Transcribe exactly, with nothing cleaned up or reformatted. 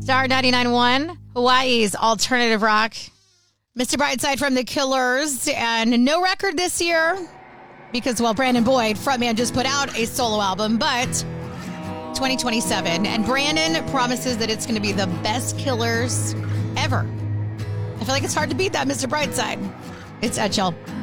Star ninety-nine point one, Hawaii's alternative rock. Mister Brightside from The Killers, and no record this year because, well, Brandon Boyd, frontman, just put out a solo album, but twenty twenty-seven, and Brandon promises that it's going to be the best Killers ever. I feel like it's hard to beat that, Mister Brightside. It's Ed Chill.